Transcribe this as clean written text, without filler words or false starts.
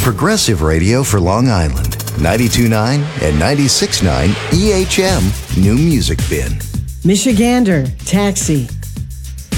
Progressive Radio for Long Island. 92.9 and 96.9 EHM New Music Bin. Michigander, Taxi.